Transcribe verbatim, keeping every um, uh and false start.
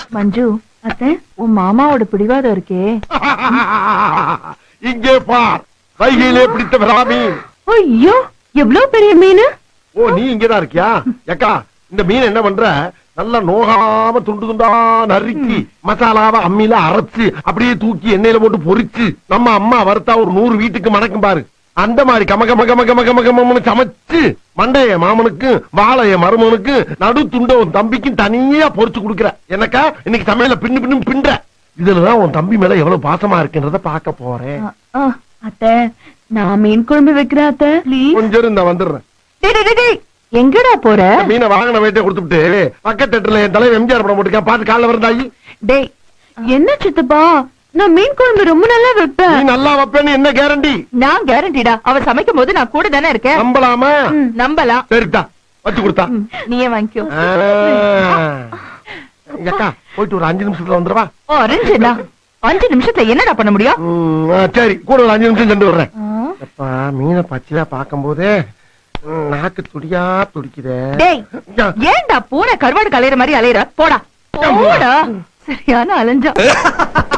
மஞ்சு அத்தை, உன் மாமாவோட பிடிவாதம் இருக்கே. இங்கே பார், கையிலே பிடித்த பிராமி. ஐயோ, எவ்வளவு பெரிய மீன். ஓ, நீ இங்கதான் இருக்கியா? ஏக்கா, இந்த மீன் என்ன பண்ற? நல்லா நோகாம துண்டு துண்டா நறுக்கி மசாலாவை அம்மியில அரைச்சு அப்படியே தூக்கி எண்ணெயில போட்டு பொரிச்சு நம்ம அம்மா வறுத்தா ஒரு நூறு வீட்டுக்கு மணக்கும் பாரு. அந்த மாதிரி கம கம கம கம கம கமன்னு சமைச்சு மண்டைய மாமனுக்கு வாழைய மருமனுக்கு நடு துண்ட உன் தம்பிக்கும் தனியா பொரிச்சு கொடுக்குற. எனக்கா இன்னைக்கு சமையல பின்னு பின்னு பின்ற. இதுலதான் உன் தம்பி மேல எவ்வளவு பாசமா இருக்குன்றத பாக்க போறேன். அத்தை, நான் மீன் குழம்பு வைக்கிறேன் அத்தை. கொஞ்சம் இருந்தா வந்துடுறேன். எங்கடா போற? மீனை வாங்கின வேட்டை கொடுத்துட்டு பக்கத்து தேட்டர்ல என் தலைவர் எம்ஜிஆர் படம் போட்டுக்க பாத்து காலைல வரந்தாயி. டேய், என்ன சித்தப்பா, நான் மீன் குழம்பு ரொம்ப நல்லா வைப்பேன். நீ நல்லா வைப்பேன்னு என்ன கேரண்டி? நான் கேரண்டிடா. அவ சமைக்கும் போது நான் கூட தானே இருக்கேன். நம்பலாமா? நம்பலாம். சரிதா, வச்சு கொடுத்தா. நீயே வாங்கிக்கோ. அக்கா, போயிட்டு ஒரு அஞ்சு நிமிஷத்துல வந்துருவா. ஓ, அரைஞ்சுடா. அஞ்சு நிமிஷத்துல என்னடா பண்ண முடியும்? சரி, கூட ஒரு அஞ்சு நிமிஷம் சென்று வர்றேன். அப்பா, மீனை பச்சையா பாக்கும் போதே நாக்கு துடியா துடிக்குதே. டேய், ஏன்டா பூனை கருவாடு கலையிற மாதிரி அலையிற? போடா போடா. சரியான அலைஞ்சா.